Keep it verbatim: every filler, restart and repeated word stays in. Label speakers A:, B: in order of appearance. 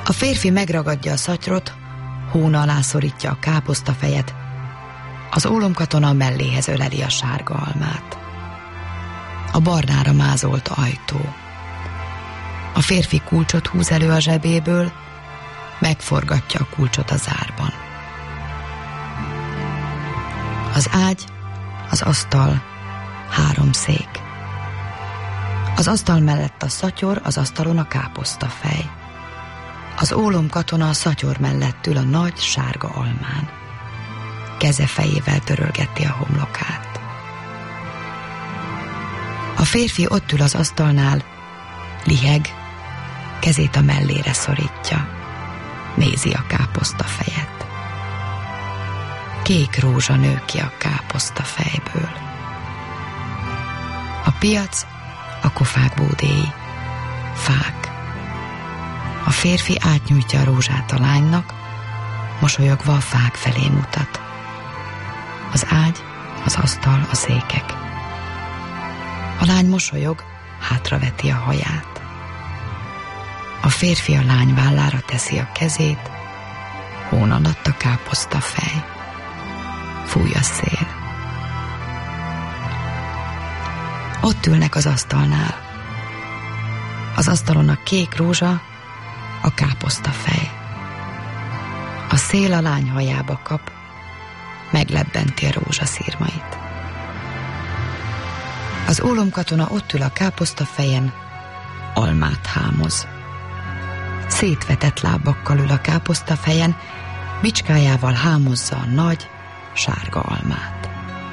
A: A férfi megragadja a szatyrot, hóna alá szorítja a káposztafejet, az ólomkatona melléhez öleli a sárga almát. A barnára mázolt ajtó. A férfi kulcsot húz elő a zsebéből, megforgatja a kulcsot a zárban. Az ágy, az asztal, három szék. Az asztal mellett a szatyor, az asztalon a káposztafej. Az ólomkatona a szatyor mellett ül a nagy, sárga almán. Keze fejével törölgeti a homlokát. A férfi ott ül az asztalnál, liheg, kezét a mellére szorítja. Nézi a káposztafejet. Kék rózsa nő ki a káposztafejből. A piac, a kofák bódéi, fák. A férfi átnyújtja a rózsát a lánynak, mosolyogva a fák felé mutat. Az ágy, az asztal, a székek. A lány mosolyog, hátraveti a haját. A férfi a lány vállára teszi a kezét, hón alatt a káposztafej. Fúj a szél. Ott ülnek az asztalnál. Az asztalon a kék rózsa, a káposztafej. A szél a lány hajába kap, meglebbenti a rózsaszírmait. Az ólomkatona ott ül a káposztafejen, almát hámoz. Szétvetett lábakkal ül a káposztafejen, bicskájával hámozza a nagy, sárga almát.